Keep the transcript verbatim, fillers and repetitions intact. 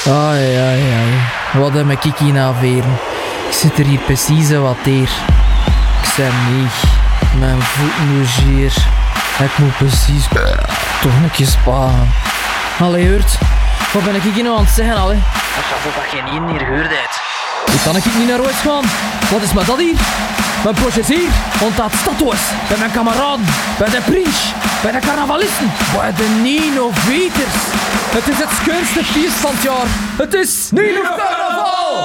Ai, ai, ai. Wat heb ik hier nou veren? Ik zit er hier precies wat teer. Ik zei nee. Mijn voeten logeer. Ik moet precies toch een keer sparen. Allee, hoort. Wat ben ik hier nou aan het zeggen, allee? Dat is alsof dat geen één hier gehoord heeft. Ik kan ik niet naar huis gaan. Wat is met dat hier? Mijn proches hier, want dat stadhuis. Bij mijn kameraden, bij de Prins, bij de carnavalisten, bij de Nino Veters. Het is het schoonste feest van het jaar. Het is Nino Veters!